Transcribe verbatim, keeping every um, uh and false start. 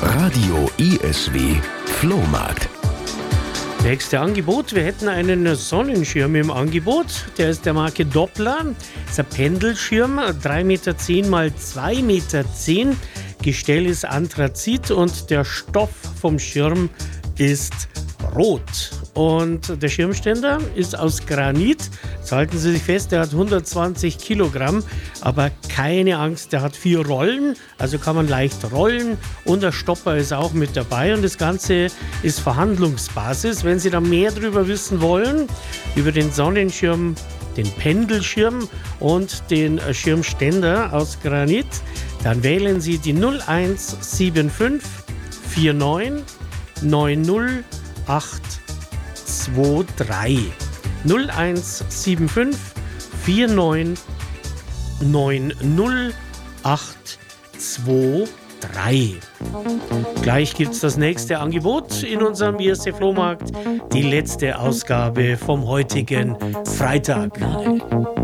Radio I S W Flohmarkt. Nächste Angebot, wir hätten einen Sonnenschirm im Angebot, der ist der Marke Doppler, das ist ein Pendelschirm, drei Meter zehn mal zwei Meter zehn, Gestell ist Anthrazit und der Stoff vom Schirm ist rot. Und der Schirmständer ist aus Granit. Jetzt halten Sie sich fest, der hat hundertzwanzig Kilogramm, aber keine Angst, der hat vier Rollen, also kann man leicht rollen und der Stopper ist auch mit dabei und das Ganze ist Verhandlungsbasis. Wenn Sie da mehr darüber wissen wollen, über den Sonnenschirm, den Pendelschirm und den Schirmständer aus Granit, dann wählen Sie die null eins sieben fünf vier neun neun null acht zwei drei. null eins sieben fünf vier neun neun null acht zwei drei. Gleich gibt es das nächste Angebot in unserem I S C Flohmarkt, die letzte Ausgabe vom heutigen Freitag.